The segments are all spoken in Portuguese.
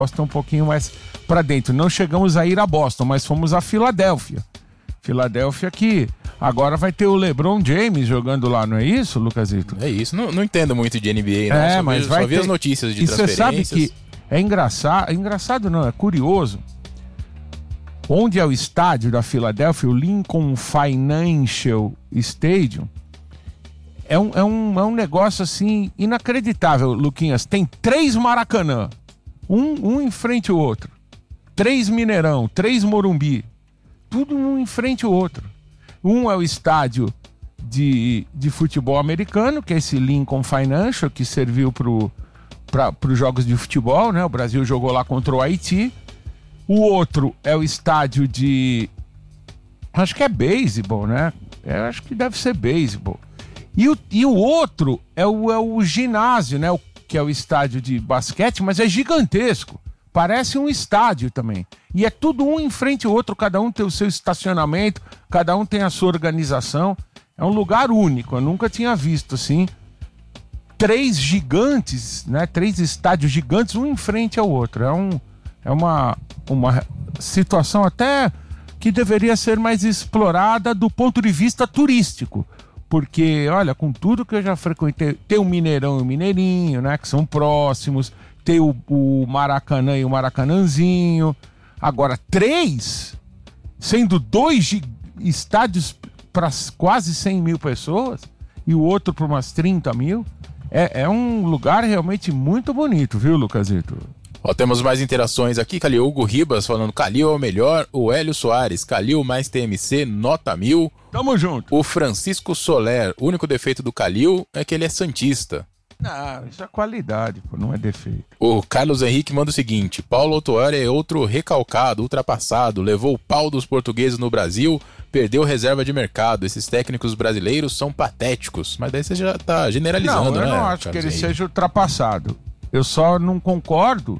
Boston um pouquinho mais para dentro. Não chegamos a ir a Boston, mas fomos a Filadélfia. Filadélfia que agora vai ter o LeBron James jogando lá, não é isso, Lucasito? É isso, não entendo muito de NBA, não. Mas vai só vi ter... as notícias de e transferências. Você sabe que é engraçado não, é curioso. Onde é o estádio da Filadélfia, o Lincoln Financial Stadium, é um negócio assim inacreditável, Luquinhas. Tem 3 Maracanã, um em frente ao outro, 3 Mineirão, 3 Morumbi, tudo um em frente ao outro. Um é o estádio de futebol americano, que é esse Lincoln Financial, que serviu para os jogos de futebol, né? O Brasil jogou lá contra o Haiti. O outro é o estádio de... acho que é beisebol, né? Acho que deve ser beisebol. E o outro é o ginásio, né? Que é o estádio de basquete, mas é gigantesco. Parece um estádio também. E é tudo um em frente ao outro, cada um tem o seu estacionamento, cada um tem a sua organização. É um lugar único, eu nunca tinha visto assim. 3 gigantes, né? 3 estádios gigantes, um em frente ao outro. É uma situação até que deveria ser mais explorada do ponto de vista turístico. Porque, olha, com tudo que eu já frequentei, tem o Mineirão e o Mineirinho, né? Que são próximos. Tem o Maracanã e o Maracanãzinho. Agora, 3, sendo 2 estádios para quase 100 mil pessoas e o outro para umas 30 mil. É um lugar realmente muito bonito, viu, Lucasito? Ó, temos mais interações aqui. Calil Hugo Ribas falando: Calil é o melhor. O Hélio Soares: Calil mais TMC, nota 1000. Tamo junto. O Francisco Soler: o único defeito do Calil é que ele é santista. Não, isso é qualidade, pô, não é defeito. O Carlos Henrique manda o seguinte: Paulo Autuori é outro recalcado, ultrapassado, levou o pau dos portugueses no Brasil, perdeu reserva de mercado. Esses técnicos brasileiros são patéticos. Mas daí você já tá generalizando, né? Não, eu não acho que ele seja ultrapassado. Eu só não concordo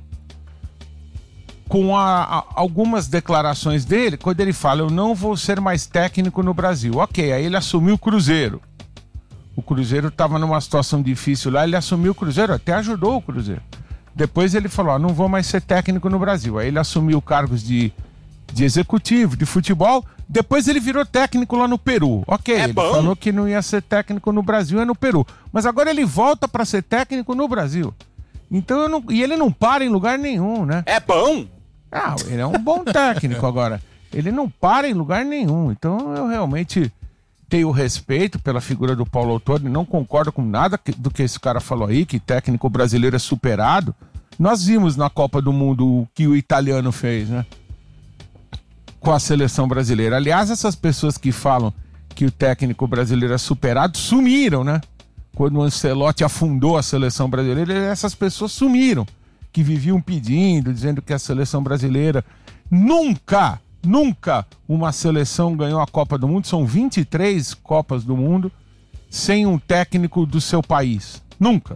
com algumas declarações dele, quando ele fala: eu não vou ser mais técnico no Brasil. Ok, aí ele assumiu o Cruzeiro. O Cruzeiro estava numa situação difícil lá, ele assumiu o Cruzeiro, até ajudou o Cruzeiro. Depois ele falou: não vou mais ser técnico no Brasil. Aí ele assumiu cargos de executivo, de futebol. Depois ele virou técnico lá no Peru. Ok, ele falou que não ia ser técnico no Brasil, é no Peru. Mas agora ele volta para ser técnico no Brasil. Então e ele não para em lugar nenhum, né? É bom? Ele é um bom técnico agora. Ele não para em lugar nenhum. Então eu realmente tenho respeito pela figura do Paulo Autuori, não concordo com nada do que esse cara falou aí, que técnico brasileiro é superado. Nós vimos na Copa do Mundo o que o italiano fez, né? Com a seleção brasileira. Aliás, essas pessoas que falam que o técnico brasileiro é superado sumiram, né? Quando o Ancelotti afundou a seleção brasileira, essas pessoas sumiram, que viviam pedindo, dizendo que a seleção brasileira nunca uma seleção ganhou a Copa do Mundo. São 23 Copas do Mundo sem um técnico do seu país. Nunca.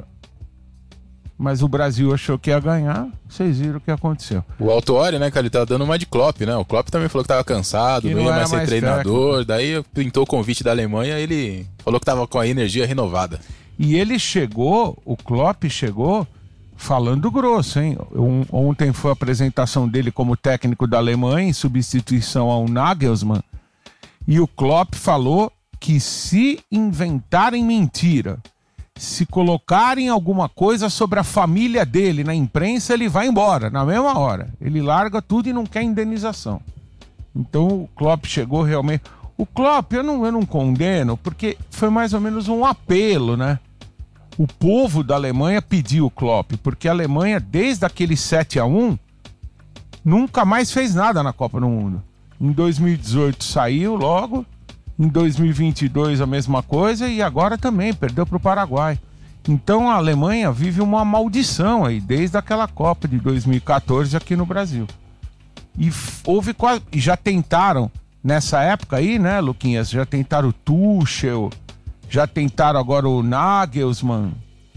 Mas o Brasil achou que ia ganhar, vocês viram o que aconteceu. O Autuori, né, que ele tá dando uma de Klopp, né? O Klopp também falou que tava cansado, não ia mais ser treinador. Técnico. Daí pintou o convite da Alemanha, ele falou que tava com a energia renovada. E ele chegou, o Klopp chegou falando grosso, hein? Ontem foi a apresentação dele como técnico da Alemanha, em substituição ao Nagelsmann. E o Klopp falou que se inventarem mentira, se colocarem alguma coisa sobre a família dele na imprensa, ele vai embora na mesma hora. Ele larga tudo e não quer indenização. Então o Klopp chegou realmente... O Klopp eu não condeno, porque foi mais ou menos um apelo, né? O povo da Alemanha pediu o Klopp, porque a Alemanha, desde aquele 7-1, nunca mais fez nada na Copa do Mundo. Em 2018 saiu logo, em 2022 a mesma coisa, e agora também perdeu para o Paraguai. Então a Alemanha vive uma maldição aí, desde aquela Copa de 2014 aqui no Brasil. E já tentaram, nessa época aí, né, Luquinhas, já tentaram o Tuchel, já tentaram agora o Nagelsmann.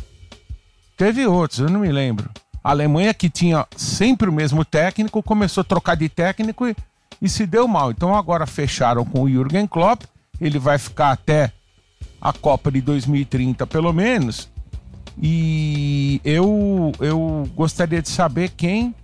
Teve outros, eu não me lembro. A Alemanha, que tinha sempre o mesmo técnico, começou a trocar de técnico e se deu mal. Então agora fecharam com o Jürgen Klopp. Ele vai ficar até a Copa de 2030, pelo menos. E eu gostaria de saber quem